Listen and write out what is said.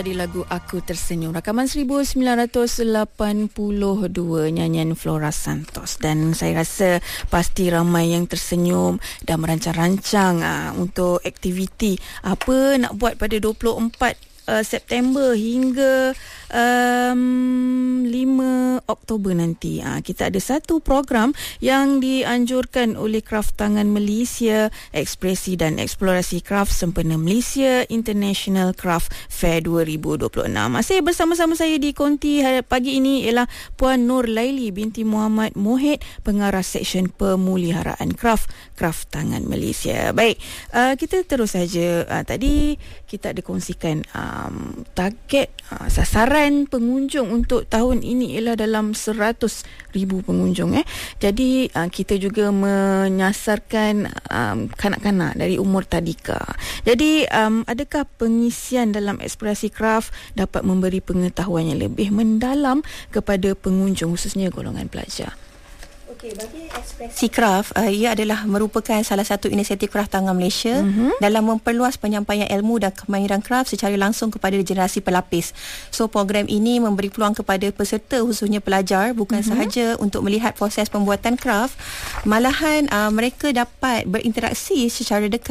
Di lagu Aku Tersenyum, rakaman 1982, nyanyian Flora Santos. Dan saya rasa pasti ramai yang tersenyum dan merancang-rancang untuk aktiviti apa nak buat pada 24 September hingga 5 Oktober nanti. Kita ada satu program yang dianjurkan oleh Kraft Tangan Malaysia, Ekspresi dan Eksplorasi Kraft sempena Malaysia International Craft Fair 2026. Masih bersama-sama saya di konti pagi ini ialah Puan Nur Laili binti Muhammad Mohit, pengarah Seksyen Pemeliharaan Kraft Tangan Malaysia. Baik, kita terus saja. Tadi kita ada kongsikan target sasaran pengunjung untuk tahun ini ialah dalam 100,000 pengunjung. Jadi kita juga menyasarkan kanak-kanak dari umur tadika. Jadi adakah pengisian dalam Eksplorasi Kraft dapat memberi pengetahuan yang lebih mendalam kepada pengunjung, khususnya golongan pelajar? Bagi Ekspresi Kraft, ia adalah merupakan salah satu inisiatif Kraft Tangan Malaysia dalam memperluas penyampaian ilmu dan kemahiran kraft secara langsung kepada generasi pelapis. So program ini memberi peluang kepada peserta, khususnya pelajar, bukan sahaja untuk melihat proses pembuatan kraft, malahan mereka dapat berinteraksi secara dekat